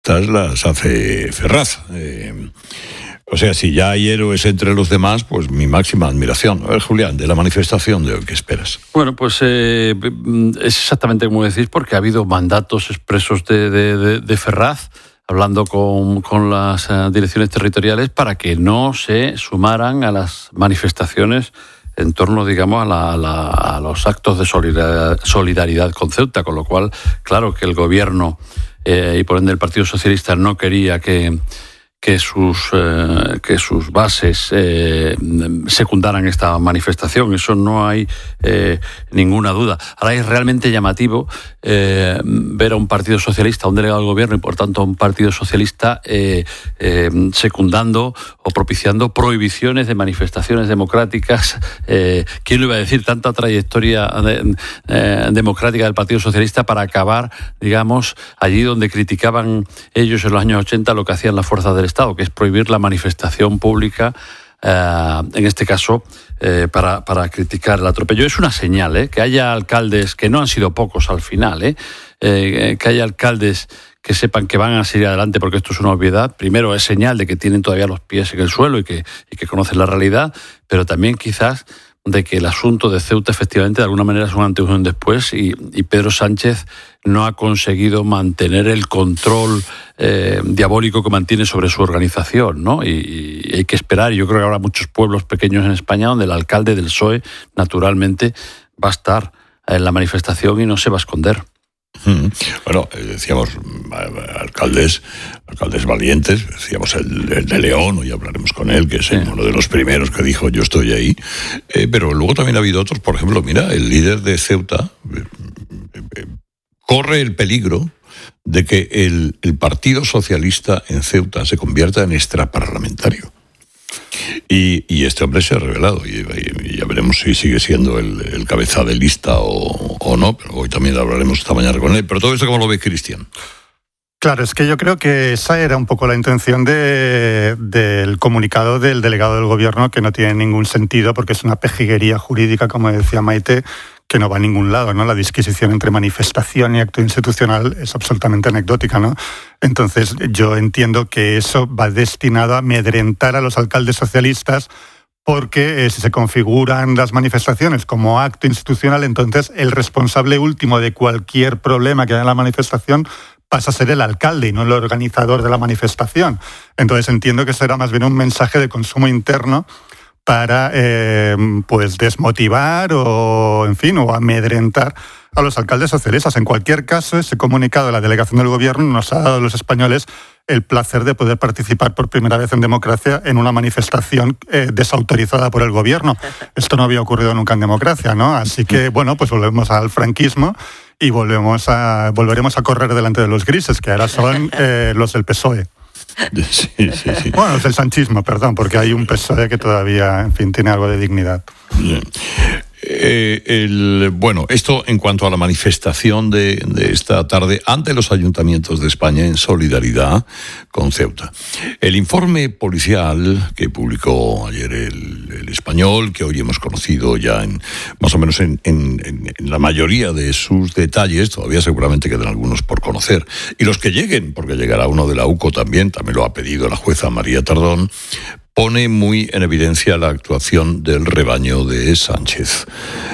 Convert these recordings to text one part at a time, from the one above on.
las hace Ferraz. O sea, si ya hay héroes entre los demás, pues mi máxima admiración. A ver, Julián, de la manifestación de hoy, ¿qué esperas? Bueno, pues es exactamente como decís, porque ha habido mandatos expresos de Ferraz, hablando con las direcciones territoriales para que no se sumaran a las manifestaciones en torno, digamos, a los actos de solidaridad con Ceuta, con lo cual, claro que el gobierno y por ende el Partido Socialista no quería que sus bases secundaran esta manifestación. Eso no hay ninguna duda. Ahora es realmente llamativo ver a un partido socialista, a un delegado del gobierno y por tanto a un partido socialista secundando o propiciando prohibiciones de manifestaciones democráticas. ¿Quién lo iba a decir? Tanta trayectoria democrática del Partido Socialista para acabar, digamos, allí donde criticaban ellos en los años 80 lo que hacían las fuerzas del Estado, que es prohibir la manifestación pública, en este caso, para criticar el atropello. Es una señal, que haya alcaldes, que no han sido pocos al final, que haya alcaldes que sepan que van a seguir adelante porque esto es una obviedad. Primero, es señal de que tienen todavía los pies en el suelo y que conocen la realidad, pero también quizás de que el asunto de Ceuta efectivamente de alguna manera es un antes y un después y Pedro Sánchez no ha conseguido mantener el control diabólico que mantiene sobre su organización, ¿no? Y hay que esperar. Yo creo que habrá muchos pueblos pequeños en España donde el alcalde del PSOE naturalmente va a estar en la manifestación y no se va a esconder. Bueno, decíamos alcaldes valientes, decíamos el de León, hoy hablaremos con él, que es uno de los primeros que dijo yo estoy ahí, pero luego también ha habido otros, por ejemplo, mira, el líder de Ceuta corre el peligro de que el Partido Socialista en Ceuta se convierta en extraparlamentario. Y este hombre se ha revelado y ya veremos si sigue siendo el cabeza de lista o no, pero hoy también hablaremos esta mañana con él. Pero todo esto, ¿cómo lo ve Cristian? Claro, es que yo creo que esa era un poco la intención del comunicado del delegado del gobierno, que no tiene ningún sentido porque es una pejiguería jurídica, como decía Maite, que no va a ningún lado, ¿no? La disquisición entre manifestación y acto institucional es absolutamente anecdótica, ¿no? Entonces, yo entiendo que eso va destinado a amedrentar a los alcaldes socialistas porque si se configuran las manifestaciones como acto institucional, entonces el responsable último de cualquier problema que haya en la manifestación pasa a ser el alcalde y no el organizador de la manifestación. Entonces, entiendo que será más bien un mensaje de consumo interno para pues desmotivar o amedrentar a los alcaldes socialistas. En cualquier caso, ese comunicado de la delegación del gobierno nos ha dado a los españoles el placer de poder participar por primera vez en democracia en una manifestación desautorizada por el gobierno. Esto no había ocurrido nunca en democracia, ¿no? Así que, bueno, pues volvemos al franquismo y volveremos a correr delante de los grises, que ahora son los del PSOE. Sí. Bueno, es el sanchismo, perdón, porque hay un PSOE que todavía, en fin, tiene algo de dignidad. Bien. Bueno, esto en cuanto a la manifestación de esta tarde ante los ayuntamientos de España en solidaridad con Ceuta. El informe policial que publicó ayer el Español, que hoy hemos conocido ya más o menos en la mayoría de sus detalles, todavía seguramente quedan algunos por conocer, y los que lleguen, porque llegará uno de la UCO también lo ha pedido la jueza María Tardón, pone muy en evidencia la actuación del rebaño de Sánchez.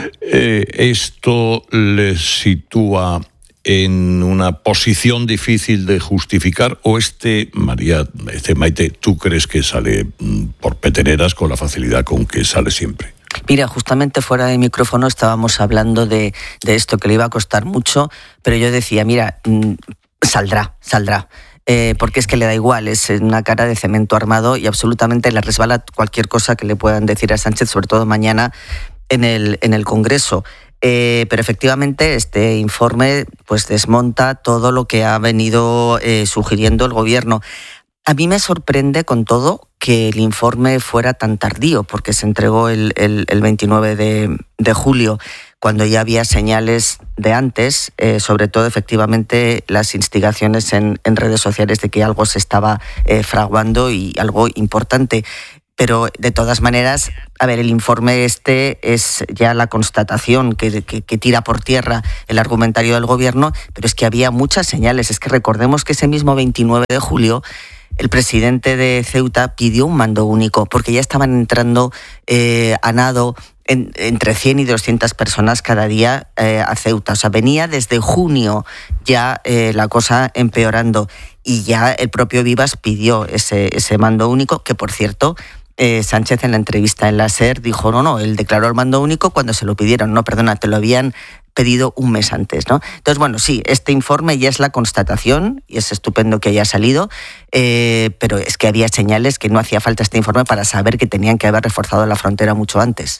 ¿Esto les sitúa en una posición difícil de justificar o Maite, tú crees que sale por peteneras con la facilidad con que sale siempre? Mira, justamente fuera de micrófono estábamos hablando de esto, que le iba a costar mucho, pero yo decía, mira, saldrá. Porque es que le da igual, es una cara de cemento armado y absolutamente le resbala cualquier cosa que le puedan decir a Sánchez, sobre todo mañana en el Congreso. Pero efectivamente este informe pues desmonta todo lo que ha venido sugiriendo el gobierno. A mí me sorprende con todo que el informe fuera tan tardío, porque se entregó el 29 de julio, cuando ya había señales de antes, sobre todo efectivamente las instigaciones en redes sociales de que algo se estaba fraguando y algo importante. Pero de todas maneras, a ver, el informe este es ya la constatación que tira por tierra el argumentario del gobierno, pero es que había muchas señales. Es que recordemos que ese mismo 29 de julio el presidente de Ceuta pidió un mando único, porque ya estaban entrando a nado entre 100 y 200 personas cada día a Ceuta. O sea, venía desde junio ya la cosa empeorando, y ya el propio Vivas pidió ese mando único, que por cierto, Sánchez en la entrevista en la SER dijo, no, él declaró el mando único cuando se lo pidieron. No, perdona, te lo habían pedido un mes antes, ¿no? Entonces, bueno, sí, este informe ya es la constatación y es estupendo que haya salido, pero es que había señales que no hacía falta este informe para saber que tenían que haber reforzado la frontera mucho antes.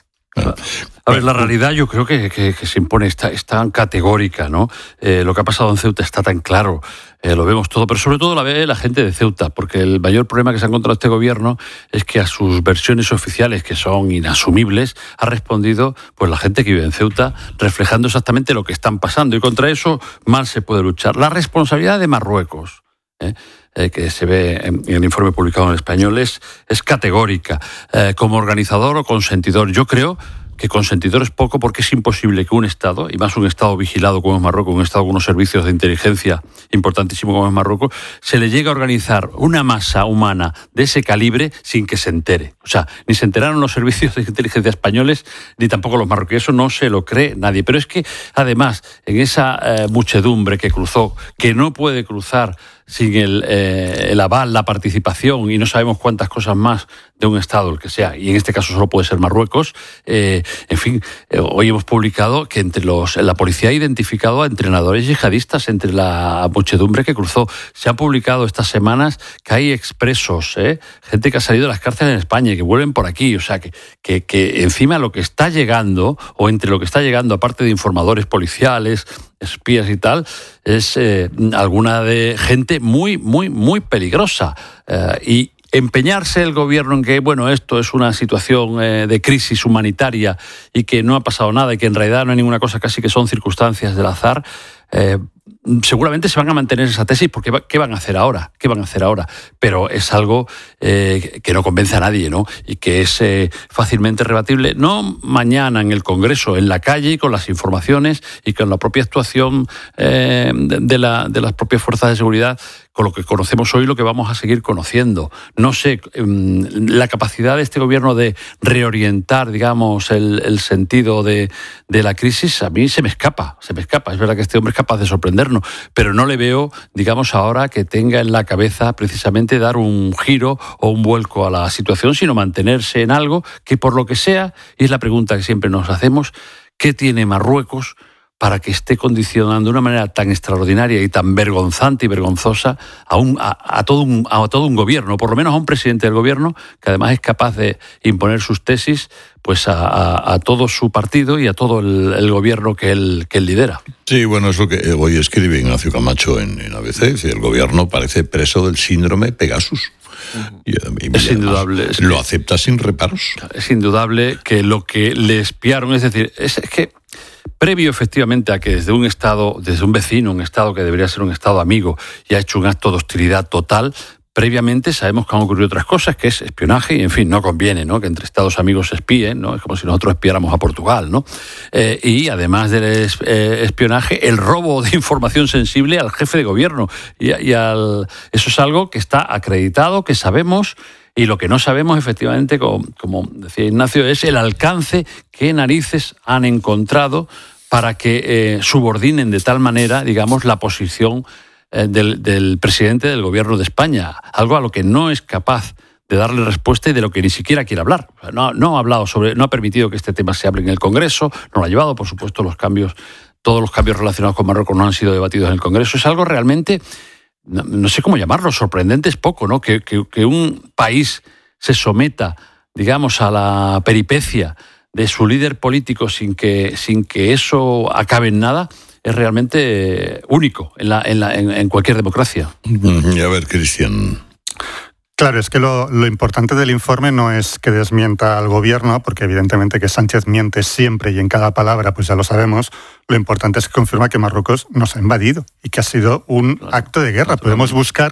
A ver, la realidad yo creo que se impone, es tan categórica, ¿no? Lo que ha pasado en Ceuta está tan claro, lo vemos todo, pero sobre todo la ve la gente de Ceuta, porque el mayor problema que se ha encontrado este gobierno es que a sus versiones oficiales, que son inasumibles, ha respondido pues la gente que vive en Ceuta, reflejando exactamente lo que están pasando, y contra eso mal se puede luchar. La responsabilidad de Marruecos, que se ve en el informe publicado en el Español, es categórica. Como organizador o consentidor, yo creo que consentidor es poco, porque es imposible que un Estado, y más un Estado vigilado como es Marruecos, un Estado con unos servicios de inteligencia importantísimos como es Marruecos, se le llegue a organizar una masa humana de ese calibre sin que se entere. O sea, ni se enteraron los servicios de inteligencia españoles, ni tampoco los marroquíes. Eso no se lo cree nadie. Pero es que, además, en esa muchedumbre que cruzó, que no puede cruzar sin el aval, la participación, y no sabemos cuántas cosas más de un Estado, el que sea, y en este caso solo puede ser Marruecos. En fin, hoy hemos publicado que la policía ha identificado a entrenadores yihadistas entre la muchedumbre que cruzó. Se han publicado estas semanas que hay expresos, gente que ha salido de las cárceles en España y que vuelven por aquí. O sea, que encima lo que está llegando, o entre lo que está llegando, aparte de informadores policiales, espías y tal, es alguna de gente muy, muy, muy peligrosa. Y empeñarse el gobierno en que, bueno, esto es una situación de crisis humanitaria y que no ha pasado nada y que en realidad no hay ninguna cosa, casi que son circunstancias del azar, seguramente se van a mantener esa tesis, porque ¿qué van a hacer ahora? ¿Qué van a hacer ahora? Pero es algo que no convence a nadie, ¿no? Y que es fácilmente rebatible, no mañana en el Congreso, en la calle, y con las informaciones y con la propia actuación de las propias fuerzas de seguridad, con lo que conocemos hoy, lo que vamos a seguir conociendo. No sé, la capacidad de este gobierno de reorientar, digamos, el sentido de la crisis, a mí se me escapa. Es verdad que este hombre es capaz de sorprendernos, pero no le veo, digamos, ahora que tenga en la cabeza precisamente dar un giro o un vuelco a la situación, sino mantenerse en algo que, por lo que sea, y es la pregunta que siempre nos hacemos, ¿qué tiene Marruecos para que esté condicionando de una manera tan extraordinaria y tan vergonzante y vergonzosa a todo un gobierno, por lo menos a un presidente del gobierno, que además es capaz de imponer sus tesis pues a todo su partido y a todo el gobierno que él lidera? Sí, bueno, es lo que hoy escribe Ignacio Camacho en ABC. El gobierno parece preso del síndrome Pegasus. Es indudable. Lo acepta sin reparos. Es indudable que lo que le espiaron, es decir, es que previo efectivamente a que desde un vecino, un Estado que debería ser un Estado amigo, y ha hecho un acto de hostilidad total, previamente sabemos que han ocurrido otras cosas, que es espionaje, y en fin, no conviene, ¿no?, que entre Estados amigos se espíen, ¿no? Es como si nosotros espiáramos a Portugal, ¿no? Y además del espionaje, el robo de información sensible al jefe de gobierno. Eso es algo que está acreditado, que sabemos. Y lo que no sabemos, efectivamente, como decía Ignacio, es el alcance que narices han encontrado para que subordinen de tal manera, digamos, la posición del presidente del gobierno de España. Algo a lo que no es capaz de darle respuesta y de lo que ni siquiera quiere hablar. No ha hablado no ha permitido que este tema se hable en el Congreso, no lo ha llevado, por supuesto, todos los cambios relacionados con Marruecos no han sido debatidos en el Congreso. Es algo realmente, no sé cómo llamarlo, sorprendente es poco, ¿no? Que un país se someta, digamos, a la peripecia de su líder político sin que eso acabe en nada, es realmente único en cualquier democracia. Y a ver, Cristian. Claro, es que lo importante del informe no es que desmienta al gobierno, porque evidentemente que Sánchez miente siempre y en cada palabra, pues ya lo sabemos. Lo importante es que confirma que Marruecos nos ha invadido y que ha sido un acto de guerra. Podemos buscar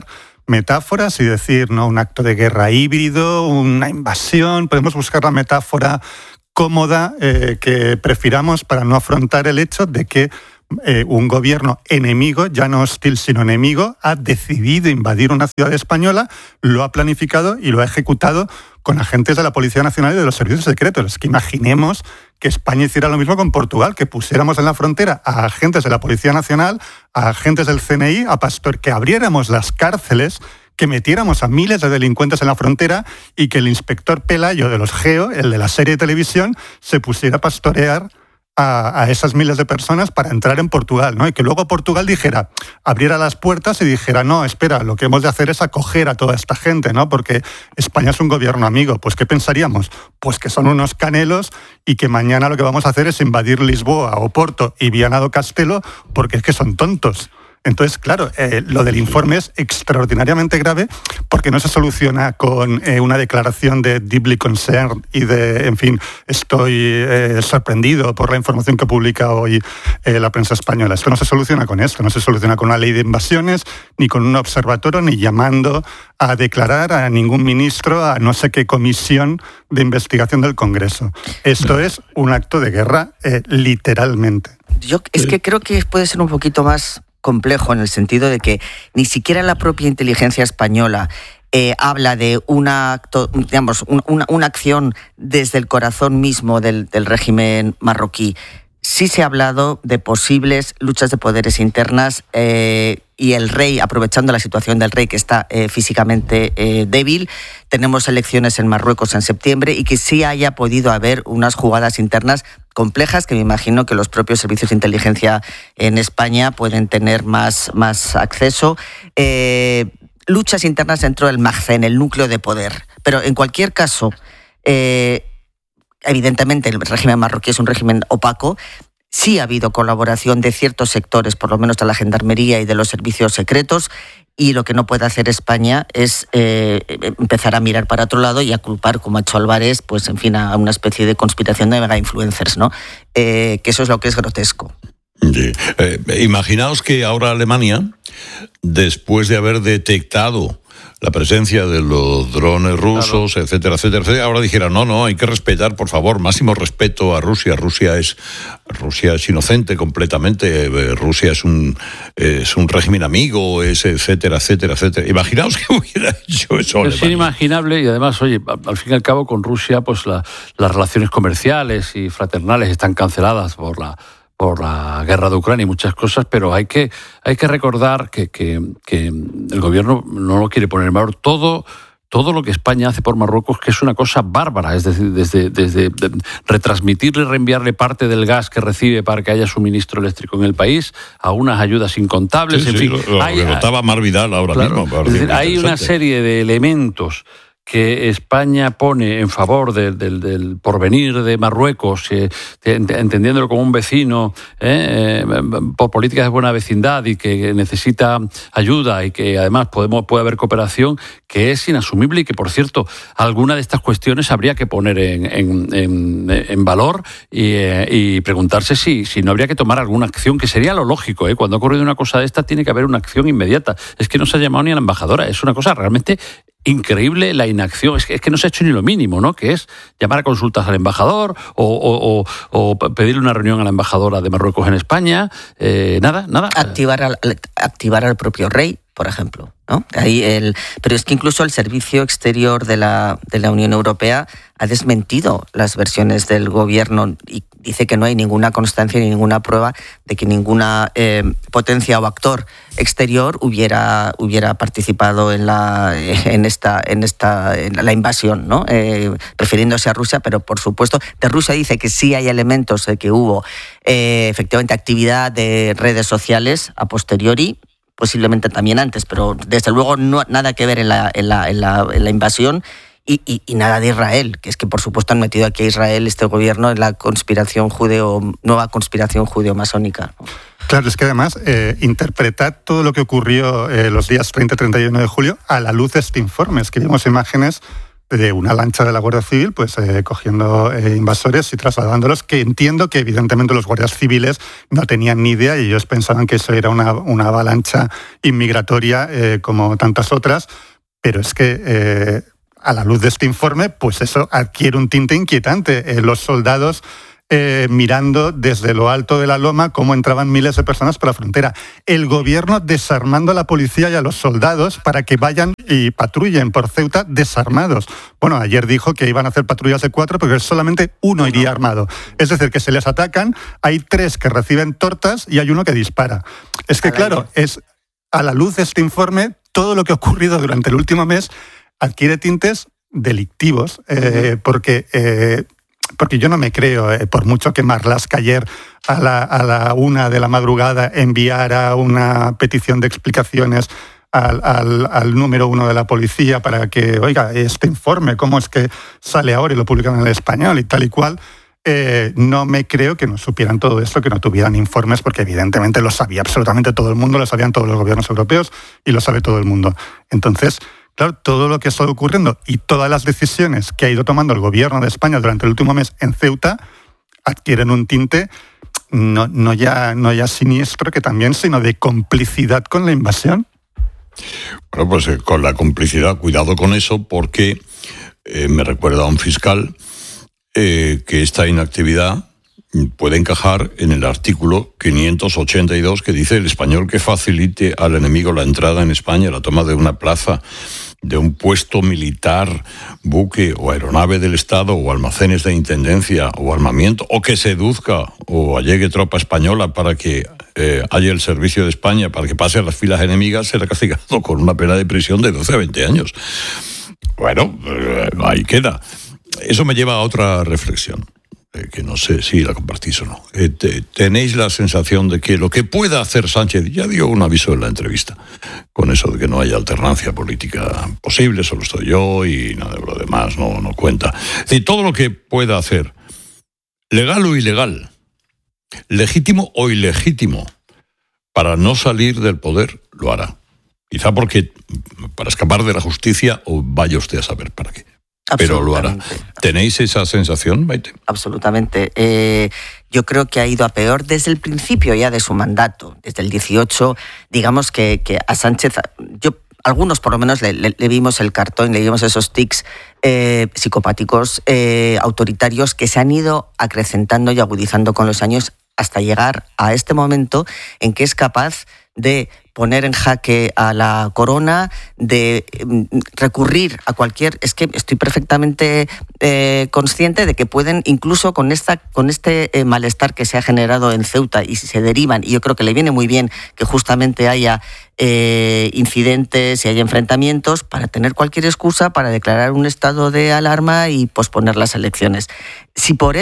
metáforas y decir, ¿no?, un acto de guerra híbrido, una invasión. Podemos buscar la metáfora cómoda que prefiramos para no afrontar el hecho de que un gobierno enemigo, ya no hostil sino enemigo, ha decidido invadir una ciudad española, lo ha planificado y lo ha ejecutado con agentes de la Policía Nacional y de los servicios secretos. Es que imaginemos que España hiciera lo mismo con Portugal, que pusiéramos en la frontera a agentes de la Policía Nacional, a agentes del CNI, que abriéramos las cárceles, que metiéramos a miles de delincuentes en la frontera y que el inspector Pelayo de los GEO, el de la serie de televisión, se pusiera a pastorear a esas miles de personas para entrar en Portugal, ¿no? Y que luego Portugal abriera las puertas y dijera, no, espera, lo que hemos de hacer es acoger a toda esta gente, ¿no? Porque España es un gobierno amigo. Pues ¿qué pensaríamos? Pues que son unos canelos y que mañana lo que vamos a hacer es invadir Lisboa, Oporto y Viana do Castelo porque es que son tontos. Entonces, claro, lo del informe es extraordinariamente grave porque no se soluciona con una declaración de deeply concerned y de, en fin, estoy sorprendido por la información que publica hoy la prensa española. Esto no se soluciona con esto, no se soluciona con una ley de invasiones, ni con un observatorio, ni llamando a declarar a ningún ministro, a no sé qué comisión de investigación del Congreso. Esto es un acto de guerra, literalmente. Yo es que creo que puede ser un poquito más complejo en el sentido de que ni siquiera la propia inteligencia española habla de una acción desde el corazón mismo del régimen marroquí. Sí se ha hablado de posibles luchas de poderes internas y el rey, aprovechando la situación del rey que está físicamente débil, tenemos elecciones en Marruecos en septiembre y que sí haya podido haber unas jugadas internas complejas que me imagino que los propios servicios de inteligencia en España pueden tener más acceso. Luchas internas dentro del Magzen, el núcleo de poder. Pero en cualquier caso, evidentemente el régimen marroquí es un régimen opaco. Sí ha habido colaboración de ciertos sectores, por lo menos de la gendarmería y de los servicios secretos, y lo que no puede hacer España es empezar a mirar para otro lado y a culpar, como ha hecho Álvarez, pues en fin, a una especie de conspiración de mega influencers, ¿no? Que eso es lo que es grotesco. Sí. Imaginaos que ahora Alemania, después de haber detectado la presencia de los drones rusos, claro, etcétera, etcétera, etcétera, ahora dijera, no, hay que respetar, por favor, máximo respeto a Rusia. Rusia es inocente completamente, Rusia es un régimen amigo, etcétera, etcétera, etcétera. Imaginaos que hubiera hecho eso. Es inimaginable y además, oye, al fin y al cabo con Rusia, pues las relaciones comerciales y fraternales están canceladas por la guerra de Ucrania y muchas cosas, pero hay que recordar que el gobierno no lo quiere poner en valor todo lo que España hace por Marruecos, que es una cosa bárbara, es decir, desde retransmitirle, reenviarle parte del gas que recibe para que haya suministro eléctrico en el país, a unas ayudas incontables, sí, en fin. Lo notaba Mar Vidal ahora mismo. Es decir, hay una serie de elementos que España pone en favor del porvenir de Marruecos, entendiéndolo como un vecino por políticas de buena vecindad y que necesita ayuda y que además puede haber cooperación, que es inasumible y que, por cierto, alguna de estas cuestiones habría que poner en valor y preguntarse si no habría que tomar alguna acción, que sería lo lógico. Cuando ha ocurrido una cosa de esta tiene que haber una acción inmediata. Es que no se ha llamado ni a la embajadora, es una cosa realmente increíble la inacción, es que no se ha hecho ni lo mínimo, ¿no? Que es llamar a consultas al embajador o pedirle una reunión a la embajadora de Marruecos en España, nada. Activar al propio rey, por ejemplo, ¿no? Pero es que incluso el Servicio Exterior de la Unión Europea ha desmentido las versiones del gobierno y dice que no hay ninguna constancia ni ninguna prueba de que ninguna potencia o actor exterior hubiera participado en la invasión, ¿no? Refiriéndose a Rusia, pero por supuesto de Rusia dice que sí hay elementos de que hubo efectivamente actividad de redes sociales a posteriori, posiblemente también antes, pero desde luego nada que ver en la invasión. Y nada de Israel, que es que por supuesto han metido aquí a Israel, este gobierno, en la nueva conspiración judeo-masónica, ¿no? Claro, es que además interpretad todo lo que ocurrió los días 30 y 31 de julio a la luz de este informe. Es que vimos imágenes de una lancha de la Guardia Civil, pues cogiendo invasores y trasladándolos, que entiendo que evidentemente los guardias civiles no tenían ni idea y ellos pensaban que eso era una avalancha inmigratoria como tantas otras, pero es que a la luz de este informe, pues eso adquiere un tinte inquietante. Los soldados mirando desde lo alto de la loma cómo entraban miles de personas por la frontera. El gobierno desarmando a la policía y a los soldados para que vayan y patrullen por Ceuta desarmados. Bueno, ayer dijo que iban a hacer patrullas de 4 porque solamente uno iría armado. Es decir, que se les atacan, hay 3 que reciben tortas y hay uno que dispara. Es que claro, es a la luz de este informe, todo lo que ha ocurrido durante el último mes adquiere tintes delictivos, porque yo no me creo, por mucho que Marlaska ayer a la 1 de la madrugada enviara una petición de explicaciones al número 1 de la policía para que, oiga, este informe, ¿cómo es que sale ahora y lo publican en el español y tal y cual? No me creo que no supieran todo esto, que no tuvieran informes, porque evidentemente lo sabía absolutamente todo el mundo, lo sabían todos los gobiernos europeos y lo sabe todo el mundo. Entonces, claro, todo lo que está ocurriendo y todas las decisiones que ha ido tomando el gobierno de España durante el último mes en Ceuta adquieren un tinte no ya siniestro que también, sino de complicidad con la invasión. Bueno, pues con la complicidad, cuidado con eso, porque me recuerda a un fiscal que esta inactividad puede encajar en el artículo 582 que dice: el español que facilite al enemigo la entrada en España, la toma de una plaza, de un puesto militar, buque o aeronave del Estado o almacenes de intendencia o armamiento, o que seduzca o allegue tropa española para que haya el servicio de España, para que pase a las filas enemigas, será castigado con una pena de prisión de 12 a 20 años. Bueno, ahí queda. Eso me lleva a otra reflexión, que no sé si la compartís o no. ¿Tenéis la sensación de que lo que pueda hacer Sánchez, ya dio un aviso en la entrevista, con eso de que no haya alternancia política posible, solo estoy yo y nada, lo demás no cuenta? Es decir, todo lo que pueda hacer, legal o ilegal, legítimo o ilegítimo, para no salir del poder, lo hará. Quizá porque para escapar de la justicia, o vaya usted a saber para qué. Pero lo hará. ¿Tenéis esa sensación, Maite? Absolutamente. Yo creo que ha ido a peor desde el principio ya de su mandato. Desde el 18, digamos que a Sánchez, algunos por lo menos le vimos el cartón, le vimos esos tics psicopáticos, autoritarios, que se han ido acrecentando y agudizando con los años hasta llegar a este momento en que es capaz de poner en jaque a la corona, de recurrir a cualquier... Es que estoy perfectamente consciente de que pueden, incluso con este malestar que se ha generado en Ceuta y se derivan, y yo creo que le viene muy bien que justamente haya incidentes y haya enfrentamientos para tener cualquier excusa para declarar un estado de alarma y posponer las elecciones. Si por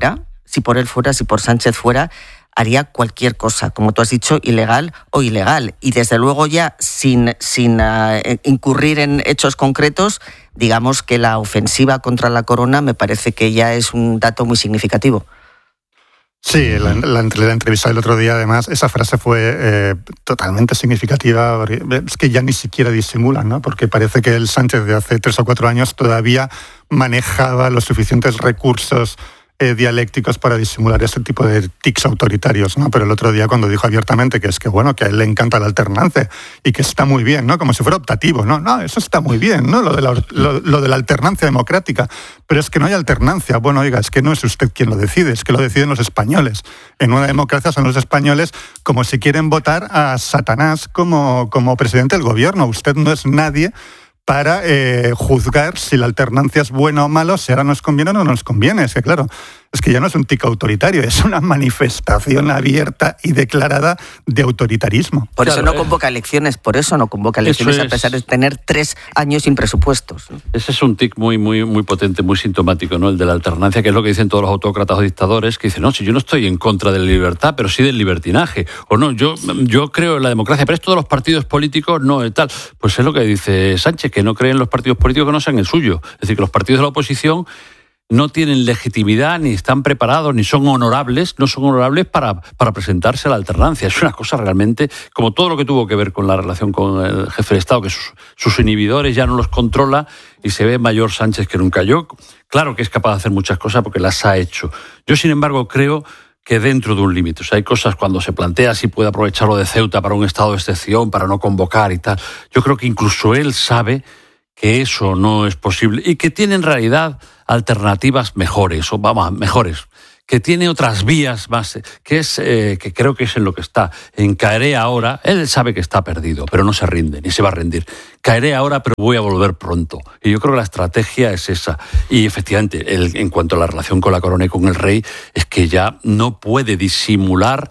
Sánchez fuera, haría cualquier cosa, como tú has dicho, ilegal o ilegal. Y desde luego ya sin incurrir en hechos concretos, digamos que la ofensiva contra la corona me parece que ya es un dato muy significativo. Sí, la entrevista del otro día, además, esa frase fue totalmente significativa. Es que ya ni siquiera disimulan, ¿no? Porque parece que el Sánchez de hace 3 o 4 años todavía manejaba los suficientes recursos dialécticos para disimular este tipo de tics autoritarios, ¿no? Pero el otro día, cuando dijo abiertamente que es que, bueno, que a él le encanta la alternancia y que está muy bien, ¿no? Como si fuera optativo, no, eso está muy bien, ¿no? Lo de la alternancia democrática, pero es que no hay alternancia. Bueno, oiga, es que no es usted quien lo decide, es que lo deciden los españoles. En una democracia son los españoles como si quieren votar a Satanás como presidente del gobierno. Usted no es nadie para juzgar si la alternancia es buena o mala, si ahora nos conviene o no nos conviene. Es que claro, es que ya no es un tic autoritario, es una manifestación abierta y declarada de autoritarismo. Por eso no convoca elecciones, a pesar de tener 3 años sin presupuestos. Ese es un tic muy, muy, muy potente, muy sintomático, ¿no? El de la alternancia, que es lo que dicen todos los autócratas o dictadores, que dicen, no, si yo no estoy en contra de la libertad, pero sí del libertinaje. O no, yo creo en la democracia, pero esto de los partidos políticos no, tal. Pues es lo que dice Sánchez, que no creen los partidos políticos que no sean el suyo. Es decir, que los partidos de la oposición no tienen legitimidad, ni están preparados, ni son honorables, no son honorables para presentarse a la alternancia. Es una cosa realmente, como todo lo que tuvo que ver con la relación con el jefe de Estado, que sus inhibidores ya no los controla y se ve mayor Sánchez que nunca. Yo, claro que es capaz de hacer muchas cosas porque las ha hecho. Yo, sin embargo, creo que dentro de un límite. O sea, hay cosas cuando se plantea si puede aprovecharlo de Ceuta para un estado de excepción, para no convocar y tal. Yo creo que incluso él sabe que eso no es posible y que tiene en realidad alternativas mejores, que tiene otras vías más, que creo que es en lo que está. En caeré ahora, él sabe que está perdido, pero no se rinde, ni se va a rendir. Caeré ahora, pero voy a volver pronto. Y yo creo que la estrategia es esa. Y efectivamente, en cuanto a la relación con la corona y con el rey, es que ya no puede disimular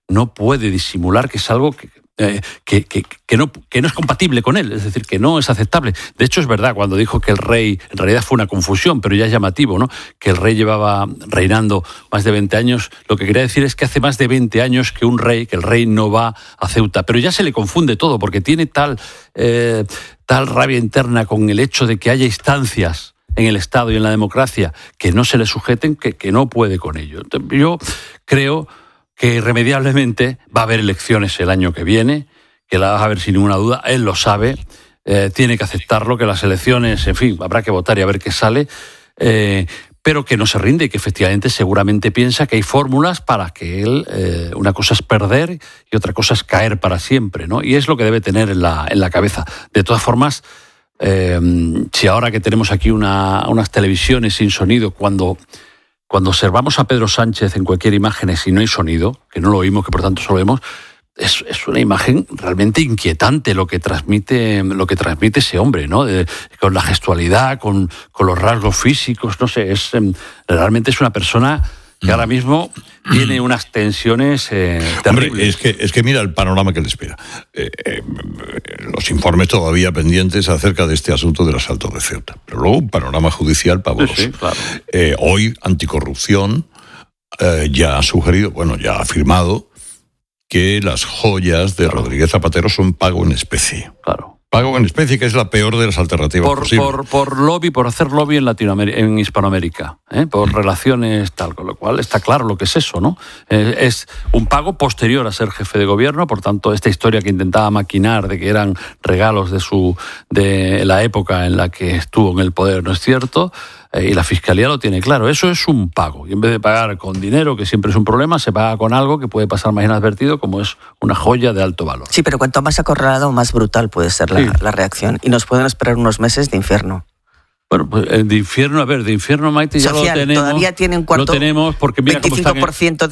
que es algo que no es compatible con él, es decir, que no es aceptable. De hecho, es verdad, cuando dijo que el rey, en realidad fue una confusión, pero ya es llamativo, ¿no?, que el rey llevaba reinando más de 20 años, lo que quería decir es que hace más de 20 años que el rey no va a Ceuta, pero ya se le confunde todo, porque tiene tal rabia interna con el hecho de que haya instancias en el Estado y en la democracia que no se le sujeten, que no puede con ello. Entonces, yo creo que irremediablemente va a haber elecciones el año que viene, que la va a haber sin ninguna duda, él lo sabe, tiene que aceptarlo, que las elecciones, en fin, habrá que votar y a ver qué sale, pero que no se rinde y que efectivamente seguramente piensa que hay fórmulas para que él, una cosa es perder y otra cosa es caer para siempre, ¿no? Y es lo que debe tener en la cabeza. De todas formas, si ahora que tenemos aquí unas televisiones sin sonido, cuando observamos a Pedro Sánchez en cualquier imagen y no hay sonido, que no lo oímos, que por tanto solo vemos, es una imagen realmente inquietante lo que transmite ese hombre, ¿no? Con la gestualidad, con los rasgos físicos, no sé, realmente es una persona que ahora mismo tiene unas tensiones terribles. Hombre, es que mira el panorama que le espera. Los informes todavía pendientes acerca de este asunto del asalto de Ceuta. Pero luego un panorama judicial pavoroso. Sí, claro. Hoy Anticorrupción ya ha sugerido, ya ha afirmado que las joyas de Rodríguez Zapatero son pago en especie. Claro. Pago en especie, que es la peor de las alternativas posibles. Por hacer lobby en Hispanoamérica, por relaciones tal, con lo cual está claro lo que es eso, ¿no? Es un pago posterior a ser jefe de gobierno, por tanto, esta historia que intentaba maquinar de que eran regalos de la época en la que estuvo en el poder no es cierto, y la Fiscalía lo tiene claro, eso es un pago, y en vez de pagar con dinero, que siempre es un problema, se paga con algo que puede pasar más inadvertido, como es una joya de alto valor. Sí, pero cuanto más acorralado, más brutal puede ser la reacción, y nos pueden esperar unos meses de infierno. Bueno, pues de infierno, Maite, ya Social, lo tenemos. Todavía tiene un cuarto, lo tenemos porque mira 25%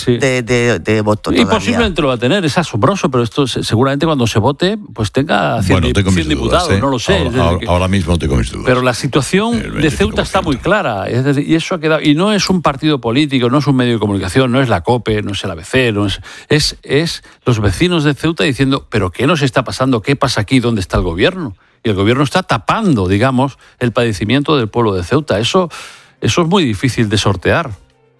de voto todavía. Y posiblemente lo va a tener, es asombroso, pero esto seguramente cuando se vote, pues tenga 100 diputados, no lo sé. Ahora mismo tengo mis dudas. Pero la situación de Ceuta está muy clara, es decir, y eso ha quedado, y no es un partido político, no es un medio de comunicación, no es la COPE, no es el ABC, es los vecinos de Ceuta diciendo, ¿pero qué nos está pasando? ¿Qué pasa aquí? ¿Dónde está el gobierno? Y el gobierno está tapando, digamos, el padecimiento del pueblo de Ceuta. Eso es muy difícil de sortear.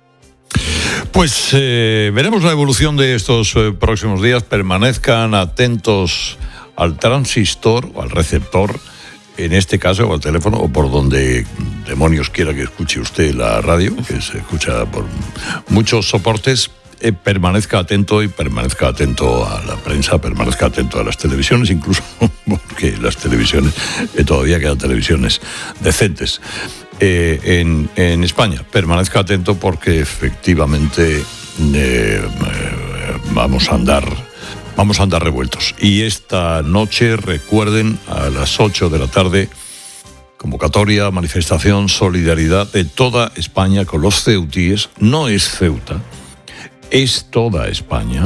Pues veremos la evolución de estos próximos días. Permanezcan atentos al transistor o al receptor, en este caso, o al teléfono, o por donde demonios quiera que escuche usted la radio, que se escucha por muchos soportes. Permanezca atento y permanezca atento a la prensa, permanezca atento a las televisiones, incluso porque las televisiones, todavía quedan televisiones decentes en España. Permanezca atento porque efectivamente vamos a andar revueltos. Y esta noche, recuerden, a las 8 de la tarde, convocatoria, manifestación, solidaridad de toda España con los ceutíes. No es Ceuta, es toda España,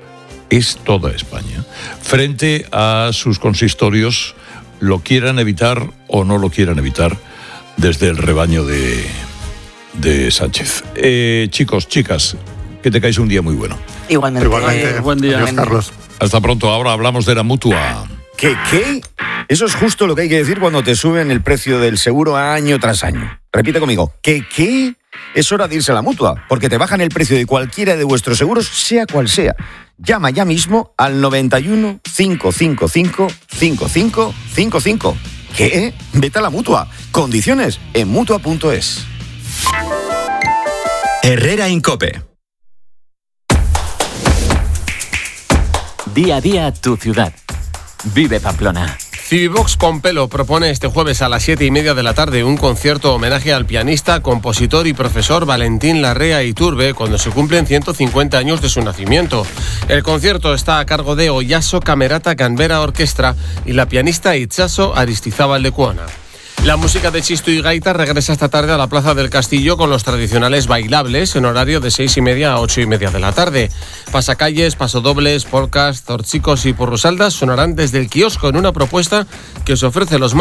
frente a sus consistorios, lo quieran evitar o no lo quieran evitar, desde el rebaño de Sánchez. Chicos, chicas, que tengáis un día muy bueno. Igualmente. Buen día. Adiós, Carlos. Hasta pronto. Ahora hablamos de la Mutua. ¿Qué? Eso es justo lo que hay que decir cuando te suben el precio del seguro año tras año. Repite conmigo. ¿Qué? Es hora de irse a la Mutua, porque te bajan el precio de cualquiera de vuestros seguros, sea cual sea. Llama ya mismo al 91 555 5555. ¿Qué? Vete a la Mutua. Condiciones en Mutua.es. Herrera Incope. Día a día tu ciudad. Vive Pamplona. Civivox Pompelo propone este jueves a las 7:30 de la tarde un concierto homenaje al pianista, compositor y profesor Valentín Larrea Iturbe cuando se cumplen 150 años de su nacimiento. El concierto está a cargo de Oyaso Camerata Canberra Orquestra y la pianista Itxaso Aristizábal de Cuona. La música de Chistu y Gaita regresa esta tarde a la Plaza del Castillo con los tradicionales bailables en horario de 6:30 a 8:30 de la tarde. Pasacalles, pasodobles, polcas, torchicos y porrusaldas sonarán desde el kiosco en una propuesta que os ofrece los